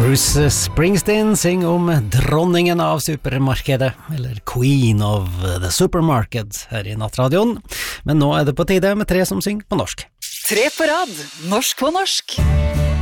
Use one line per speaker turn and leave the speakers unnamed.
Bruce Springsteen synger om dronningen av supermarkedet, eller Queen of the Supermarket, her i Nattradioen. Men nå er det på tide med tre som synger på norsk.
Tre på rad, norsk på norsk.